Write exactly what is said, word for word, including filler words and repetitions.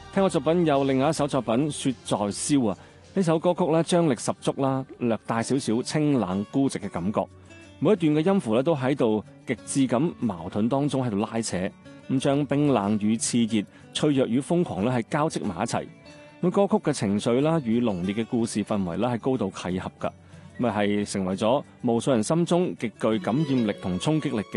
聽過作品有另外一首作品《雪在燒》啊，呢首歌曲咧張力十足啦，略帶少少清冷孤寂嘅感覺。每一段嘅音符咧都喺度極致咁矛盾當中喺度拉扯，咁將冰冷與熾熱、脆弱與瘋狂咧係交織埋一齊。咁歌曲嘅情緒啦與濃烈嘅故事氛圍啦係高度契合㗎，咪係成為咗無數人心中極具感染力同衝擊力